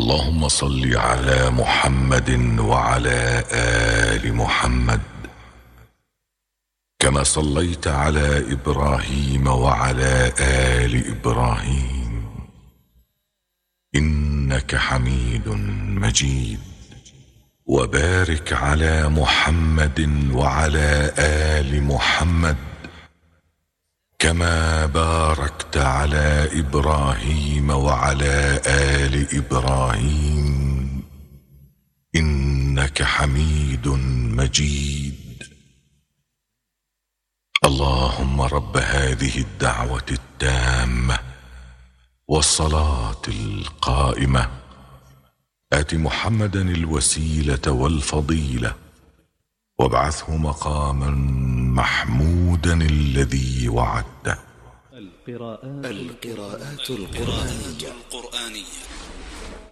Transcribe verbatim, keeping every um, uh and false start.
اللهم صل على محمد وعلى آل محمد كما صليت على إبراهيم وعلى آل إبراهيم إنك حميد مجيد. وبارك على محمد وعلى آل محمد كما باركت على إبراهيم وعلى آل إبراهيم إنك حميد مجيد. اللهم رب هذه الدعوة التامة والصلاة القائمة آت محمدا الوسيلة والفضيلة وابعثه مقاما محمودا الذي وعدته. القراءات القرآنية